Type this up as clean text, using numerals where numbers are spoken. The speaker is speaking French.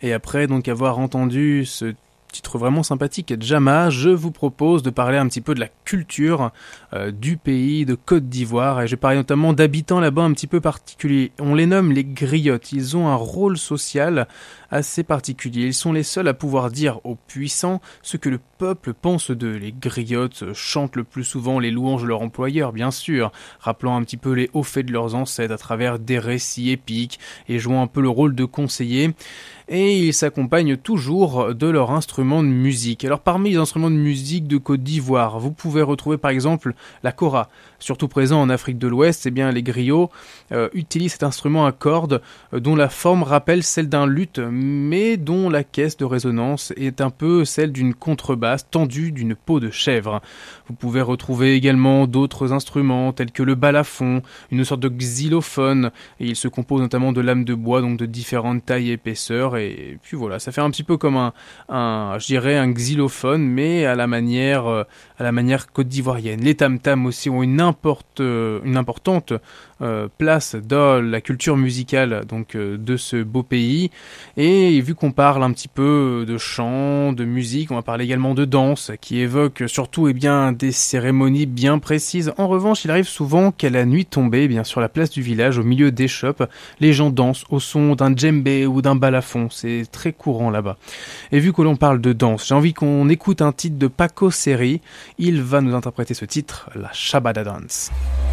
Et après donc avoir entendu ce titre vraiment sympathique, Jama, je vous propose de parler un petit peu de la culture du pays de Côte d'Ivoire, et je parle notamment d'habitants là-bas un petit peu particuliers. On les nomme les griottes. Ils ont un rôle social assez particulier. Ils sont les seuls à pouvoir dire aux puissants ce que le peuple pense d'eux. Les griottes chantent le plus souvent les louanges de leur employeur, bien sûr, rappelant un petit peu les hauts faits de leurs ancêtres à travers des récits épiques et jouant un peu le rôle de conseiller. Et ils s'accompagnent toujours de leur instrument de musique. Alors parmi les instruments de musique de Côte d'Ivoire, vous pouvez retrouver par exemple la kora. Surtout présent en Afrique de l'Ouest, eh bien les griots utilisent cet instrument à cordes dont la forme rappelle celle d'un luth, mais dont la caisse de résonance est un peu celle d'une contrebasse tendue d'une peau de chèvre. Vous pouvez retrouver également d'autres instruments tels que le balafon, une sorte de xylophone, et il se compose notamment de lames de bois, donc de différentes tailles et épaisseurs, et puis voilà, ça fait un petit peu comme je dirais un xylophone, mais à la manière côte d'ivoirienne. Les tam-tams aussi ont une importante place dans la culture musicale donc de ce beau pays. Et vu qu'on parle un petit peu de chant, de musique, on va parler également de danse qui évoque surtout des cérémonies bien précises. En revanche, il arrive souvent qu'à la nuit tombée, sur la place du village, au milieu des shops, les gens dansent au son d'un djembé ou d'un balafon. C'est très courant là-bas. Et vu que l'on parle de danse, j'ai envie qu'on écoute un titre de Paco Seri. Il va nous interpréter ce titre, la Shabada Dance.